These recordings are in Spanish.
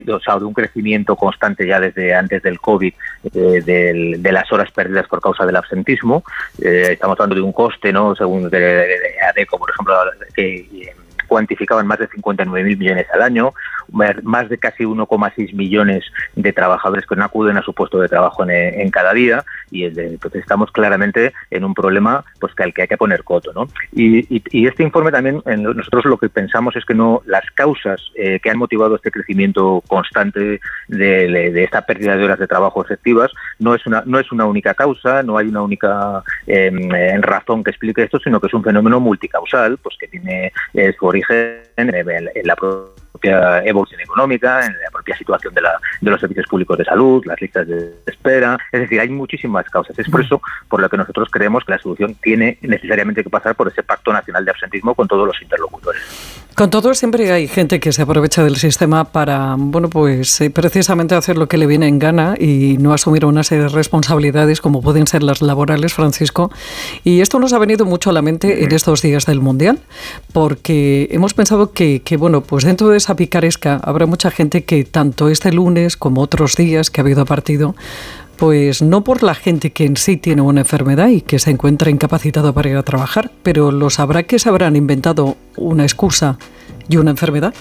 o sea, de un crecimiento constante ya desde antes del COVID de las horas perdidas por causa del absentismo. Estamos hablando de un coste, ¿no? Según de ADECO, por ejemplo, que cuantificaban más de 59.000 millones al año, más de casi 1,6 millones de trabajadores que no acuden a su puesto de trabajo en cada día, y entonces estamos claramente en un problema pues que al que hay que poner coto, ¿no? Y este informe también, nosotros lo que pensamos es que no las causas que han motivado este crecimiento constante de esta pérdida de horas de trabajo efectivas no es una única causa, no hay una única razón que explique esto, sino que es un fenómeno multicausal, pues que tiene su origen en la propia evolución económica, en la propia situación de los servicios públicos de salud, las listas de espera. Es decir, hay muchísimas causas. Es por eso por lo que nosotros creemos que la solución tiene necesariamente que pasar por ese Pacto Nacional de Absentismo con todos los interlocutores. Con todo, siempre hay gente que se aprovecha del sistema para, precisamente hacer lo que le viene en gana y no asumir una serie de responsabilidades como pueden ser las laborales, Francisco. Y esto nos ha venido mucho a la mente en estos días del Mundial, porque hemos pensado que dentro de esa picaresca habrá mucha gente que tanto este lunes como otros días que ha habido partido, pues no por la gente que en sí tiene una enfermedad y que se encuentra incapacitado para ir a trabajar, pero los habrá que se habrán inventado una excusa y una enfermedad.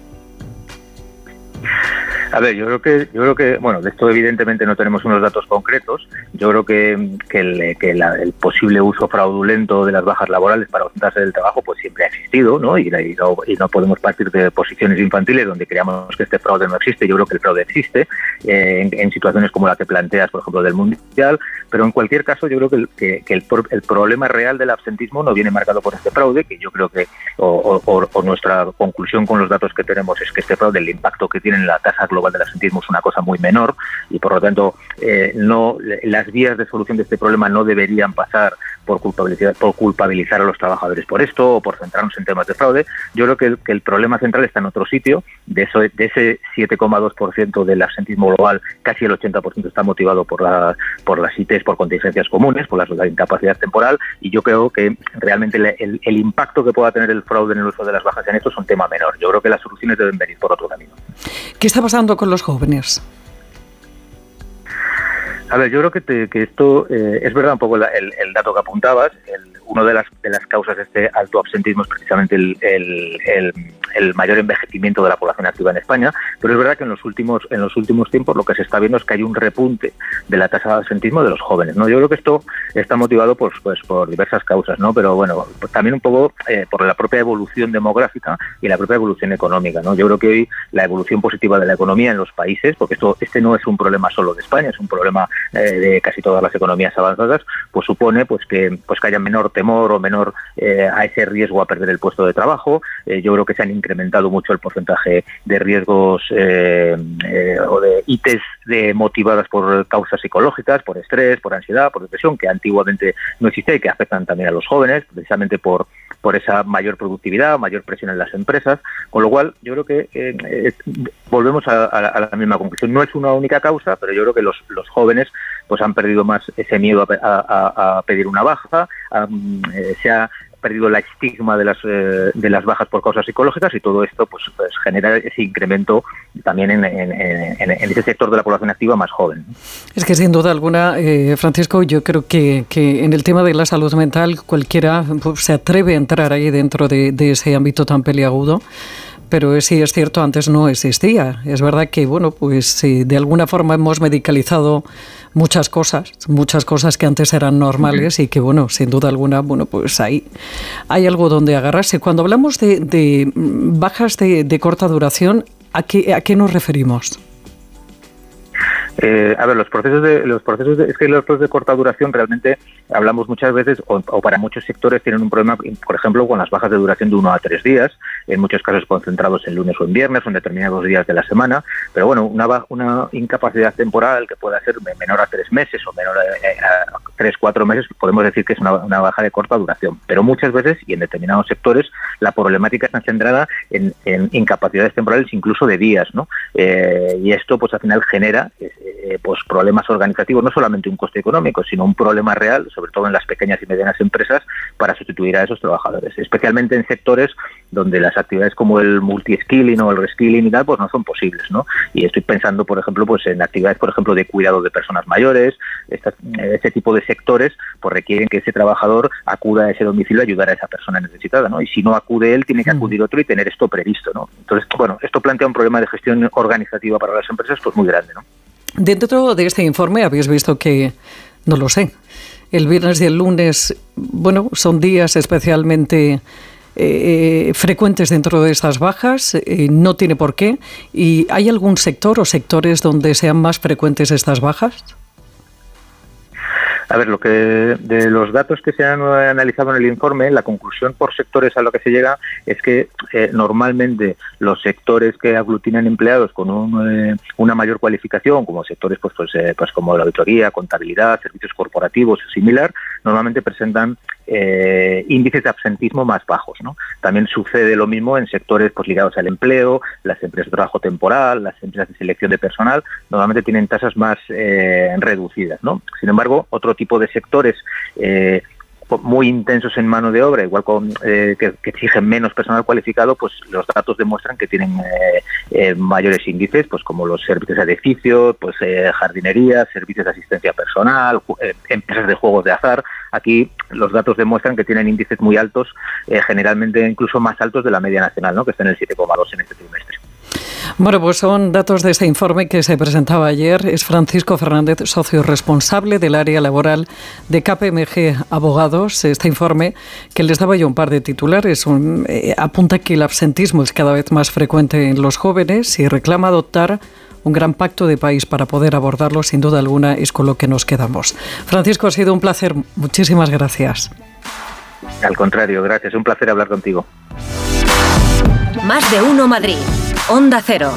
A ver, yo creo que de esto evidentemente no tenemos unos datos concretos. Yo creo que el posible uso fraudulento de las bajas laborales para ausentarse del trabajo pues siempre ha existido, ¿no? Y no podemos partir de posiciones infantiles donde creamos que este fraude no existe. Yo creo que el fraude existe en situaciones como la que planteas, por ejemplo, del Mundial, pero en cualquier caso yo creo que el problema real del absentismo no viene marcado por este fraude, que yo creo que o nuestra conclusión con los datos que tenemos es que este fraude, el impacto que tiene en la tasa global del absentismo es una cosa muy menor, y por lo tanto las vías de solución de este problema no deberían pasar por culpabilizar a los trabajadores por esto o por centrarnos en temas de fraude. Yo creo que el problema central está en otro sitio. De ese 7,2% del absentismo global, casi el 80% está motivado por las ITs, por contingencias comunes, por la incapacidad temporal, y yo creo que realmente el impacto que pueda tener el fraude en el uso de las bajas en esto es un tema menor. Yo creo que las soluciones deben venir por otro camino. ¿Qué está pasando con los jóvenes? A ver, yo creo que esto es verdad un poco el dato que apuntabas. Una de las causas de este alto absentismo es precisamente el mayor envejecimiento de la población activa en España, pero es verdad que en los últimos tiempos lo que se está viendo es que hay un repunte de la tasa de absentismo de los jóvenes, ¿no? Yo creo que esto está motivado pues por diversas causas, ¿no? Pero pues también un poco por la propia evolución demográfica y la propia evolución económica, ¿no? Yo creo que hoy la evolución positiva de la economía en los países, porque este no es un problema solo de España, es un problema de casi todas las economías avanzadas, pues supone que haya menor temor o menor a ese riesgo a perder el puesto de trabajo. Yo creo que se han incrementado mucho el porcentaje de riesgos o de ITs motivadas por causas psicológicas, por estrés, por ansiedad, por depresión, que antiguamente no existía y que afectan también a los jóvenes, precisamente por esa mayor productividad, mayor presión en las empresas, con lo cual yo creo que volvemos a la misma conclusión. No es una única causa, pero yo creo que los jóvenes pues han perdido más ese miedo a pedir una baja, se ha perdido el estigma de las bajas por causas psicológicas, y todo esto pues genera ese incremento también en ese sector de la población activa más joven. Es que sin duda alguna, Francisco, yo creo que en el tema de la salud mental cualquiera se atreve a entrar ahí dentro de ese ámbito tan peliagudo. Pero sí es cierto, antes no existía. Es verdad que, de alguna forma hemos medicalizado muchas cosas que antes eran normales y que, sin duda alguna, pues ahí hay algo donde agarrarse. Cuando hablamos de bajas de corta duración, ¿a qué nos referimos? A ver, los procesos de corta duración realmente hablamos muchas veces, o para muchos sectores tienen un problema, por ejemplo, con las bajas de duración de 1 a 3 días, en muchos casos concentrados en lunes o en viernes o en determinados días de la semana, pero una incapacidad temporal que pueda ser menor a 3 meses o menor a 3-4 meses, podemos decir que es una baja de corta duración, pero muchas veces y en determinados sectores la problemática está centrada en incapacidades temporales incluso de días, ¿no? Y esto pues al final genera pues problemas organizativos, no solamente un coste económico, sino un problema real, sobre todo en las pequeñas y medianas empresas, para sustituir a esos trabajadores, especialmente en sectores donde las actividades como el multi-skilling o el reskilling y tal, pues no son posibles, ¿no? Y estoy pensando, por ejemplo, pues en actividades, por ejemplo, de cuidado de personas mayores, ese tipo de sectores, pues requieren que ese trabajador acuda a ese domicilio a ayudar a esa persona necesitada, ¿no? Y si no acude él, tiene que acudir otro y tener esto previsto, ¿no? Entonces, bueno, esto plantea un problema de gestión organizativa para las empresas, pues muy grande, ¿no? Dentro de este informe habéis visto que, no lo sé, el viernes y el lunes, bueno, son días especialmente frecuentes dentro de estas bajas, no tiene por qué. ¿Y hay algún sector o sectores donde sean más frecuentes estas bajas? A ver, de los datos que se han analizado en el informe, la conclusión por sectores a lo que se llega es que normalmente los sectores que aglutinan empleados con una mayor cualificación, como sectores pues como la auditoría, contabilidad, servicios corporativos o similar, normalmente presentan índices de absentismo más bajos, ¿no? También sucede lo mismo en sectores pues ligados al empleo, las empresas de trabajo temporal, las empresas de selección de personal, normalmente tienen tasas más reducidas, ¿no? Sin embargo, otro tipo de sectores muy intensos en mano de obra, igual que exigen menos personal cualificado, pues los datos demuestran que tienen mayores índices, pues como los servicios de edificios, pues jardinería, servicios de asistencia personal, empresas de juegos de azar. Aquí los datos demuestran que tienen índices muy altos, generalmente incluso más altos de la media nacional, ¿no? Que está en el 7,2 en este trimestre. Bueno, pues son datos de este informe que se presentaba ayer. Es Francisco Fernández, socio responsable del área laboral de KPMG Abogados. Este informe, que les daba yo un par de titulares, apunta que el absentismo es cada vez más frecuente en los jóvenes y reclama adoptar un gran pacto de país para poder abordarlo. Sin duda alguna es con lo que nos quedamos. Francisco, ha sido un placer. Muchísimas gracias. Al contrario, gracias. Un placer hablar contigo. Más de uno Madrid. Onda Cero.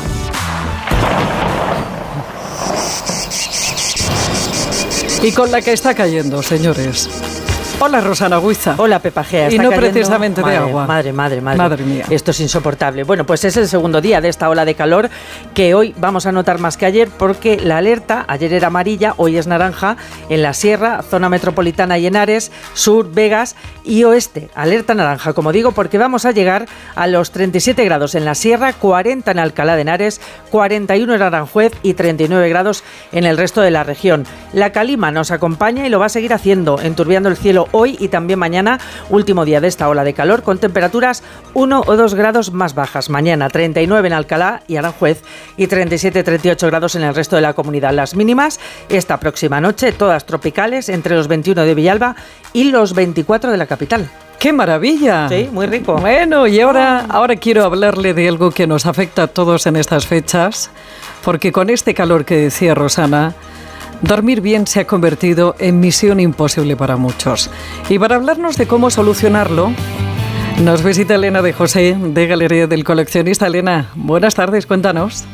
Y con la que está cayendo, señores. Hola, Rosana Guiza. Hola, Pepa Gea. Y no precisamente de agua. Madre mía. Esto es insoportable. Bueno, pues es el segundo día de esta ola de calor que hoy vamos a notar más que ayer, porque la alerta ayer era amarilla, hoy es naranja en la Sierra, zona metropolitana y Henares, sur, Vegas y oeste. Alerta naranja, como digo, porque vamos a llegar a los 37 grados en la Sierra, 40 en Alcalá de Henares, 41 en Aranjuez y 39 grados en el resto de la región. La calima nos acompaña y lo va a seguir haciendo, enturbiando el cielo hoy y también mañana, último día de esta ola de calor, con temperaturas 1 o 2 grados más bajas. Mañana 39 en Alcalá y Aranjuez y 37-38 grados en el resto de la comunidad. Las mínimas esta próxima noche, todas tropicales, entre los 21 de Villalba y los 24 de la capital. ¡Qué maravilla! Sí, muy rico. Bueno, y ahora quiero hablarle de algo que nos afecta a todos en estas fechas, porque con este calor que decía Rosana, dormir bien se ha convertido en misión imposible para muchos. Y para hablarnos de cómo solucionarlo, nos visita Elena de José, de Galería del Coleccionista. Elena, buenas tardes, cuéntanos.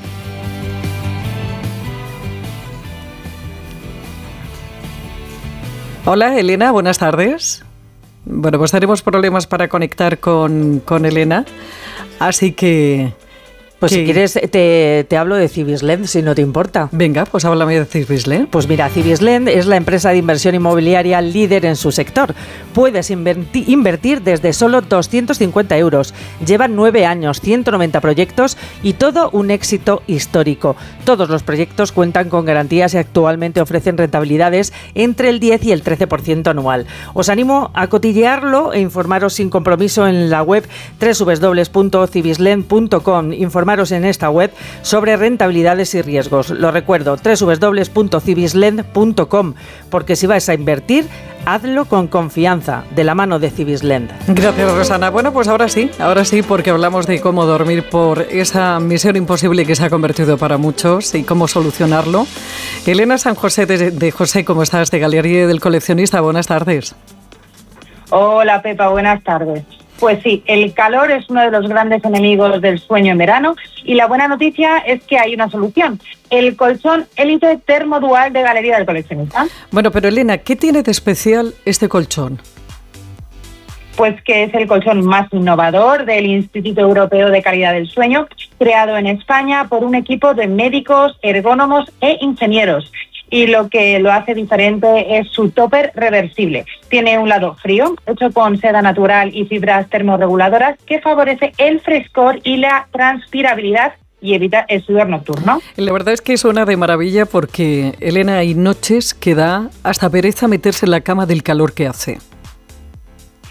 Hola, Elena, buenas tardes. Bueno, pues tenemos problemas para conectar con Elena, así que... Pues si quieres te hablo de Cibisland, si no te importa. Venga, pues háblame de Cibisland. Pues mira, Cibisland es la empresa de inversión inmobiliaria líder en su sector. Puedes invertir desde solo 250 euros. Llevan 9 años, 190 proyectos y todo un éxito histórico. Todos los proyectos cuentan con garantías y actualmente ofrecen rentabilidades entre el 10 y el 13% anual. Os animo a cotillearlo e informaros sin compromiso en la web www.cibisland.com. Informaros en esta web sobre rentabilidades y riesgos. Lo recuerdo, www.cibisland.com, porque si vais a invertir, hazlo con confianza, de la mano de Cibisland. Gracias, Rosana. Bueno, pues ahora sí, porque hablamos de cómo dormir por esa misión imposible que se ha convertido para muchos y cómo solucionarlo. Elena San José de José, ¿cómo estás? De Galería del Coleccionista, buenas tardes. Hola, Pepa, buenas tardes. Pues sí, el calor es uno de los grandes enemigos del sueño en verano y la buena noticia es que hay una solución. El colchón Élite Termodual de Galería del Coleccionista. Bueno, pero Elena, ¿qué tiene de especial este colchón? Pues que es el colchón más innovador del Instituto Europeo de Calidad del Sueño, creado en España por un equipo de médicos, ergónomos e ingenieros. Y lo que lo hace diferente es su topper reversible. Tiene un lado frío, hecho con seda natural y fibras termorreguladoras, que favorece el frescor y la transpirabilidad y evita el sudor nocturno. La verdad es que suena de maravilla porque, Elena, hay noches que da hasta pereza meterse en la cama del calor que hace.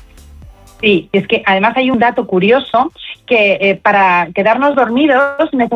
Sí, es que además hay un dato curioso que para quedarnos dormidos